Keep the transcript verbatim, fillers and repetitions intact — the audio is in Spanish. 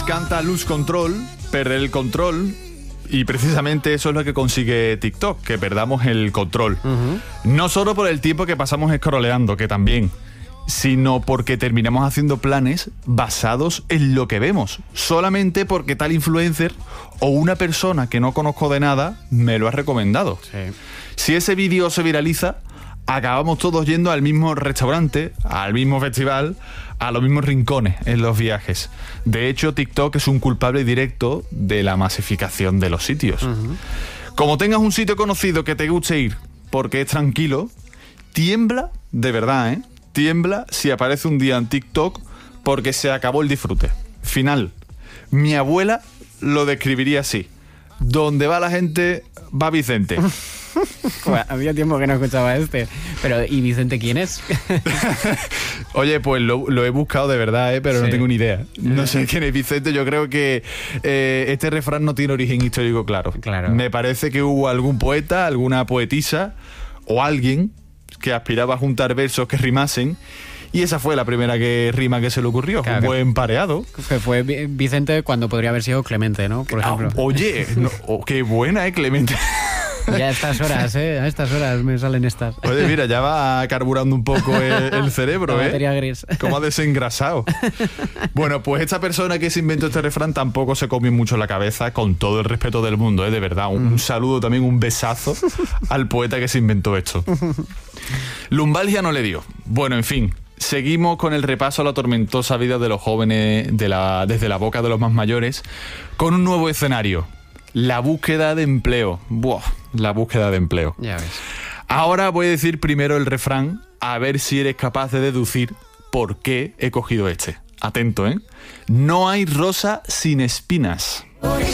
Canta Lose Control, perder el control. Y precisamente eso es lo que consigue TikTok, que perdamos el control. Uh-huh. No solo por el tiempo que pasamos scrolleando, que también, sino porque terminamos haciendo planes basados en lo que vemos, solamente porque tal influencer o una persona que no conozco de nada me lo ha recomendado. Sí. Si ese vídeo se viraliza, acabamos todos yendo al mismo restaurante, al mismo festival, a los mismos rincones en los viajes. De hecho, TikTok es un culpable directo de la masificación de los sitios. Uh-huh. Como tengas un sitio conocido que te guste ir porque es tranquilo, tiembla, de verdad, ¿eh? Tiembla si aparece un día en TikTok porque se acabó el disfrute. Final. Mi abuela lo describiría así. Donde va la gente, va Vicente. Bueno, había tiempo que no escuchaba este. Pero, ¿y Vicente quién es? Oye, pues lo, lo he buscado de verdad, ¿eh? Pero sí. No tengo ni idea. No sé quién es Vicente. Yo creo que eh, este refrán no tiene origen histórico claro. Claro. Me parece que hubo algún poeta, alguna poetisa o alguien que aspiraba a juntar versos que rimasen. Y esa fue la primera que rima que se le ocurrió. Claro, un buen pareado. Que fue Vicente cuando podría haber sido Clemente, ¿no? Por ejemplo. Ah, oye, no, oh, qué buena, ¿eh, Clemente? Ya a estas horas, ¿eh? A estas horas me salen estas. Oye, mira, ya va carburando un poco el, el cerebro, la ¿eh? Materia gris. Cómo ha desengrasado. Bueno, pues esta persona que se inventó este refrán tampoco se comió mucho la cabeza, con todo el respeto del mundo, ¿eh? De verdad. Un, un saludo también, un besazo al poeta que se inventó esto. Lumbalgia no le dio. Bueno, en fin. Seguimos con el repaso a la tormentosa vida de los jóvenes de la, desde la boca de los más mayores, con un nuevo escenario. La búsqueda de empleo. Buah, la búsqueda de empleo. Ya ves. Ahora voy a decir primero el refrán, a ver si eres capaz de deducir por qué he cogido este. Atento, ¿eh? No hay rosa sin espinas.